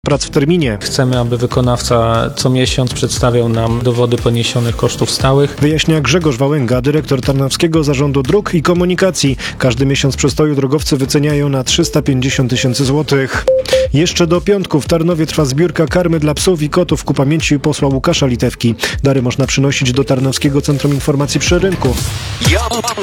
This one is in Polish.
prac w terminie. Chcemy, aby wykonawca co miesiąc przedstawiał nam dowody poniesionych kosztów stałych. Wyjaśnia Grzegorz Wałęga, dyrektor Tarnowskiego Zarządu Dróg i Komunikacji. Każdy miesiąc przestoju drogowcy wyceniają na 350 000 złotych. Jeszcze do piątku w Tarnowie trwa zbiórka karmy dla psów i kotów ku pamięci posła Łukasza Litewki. Dary można przynosić do Tarnowskiego Centrum Informacji przy Rynku.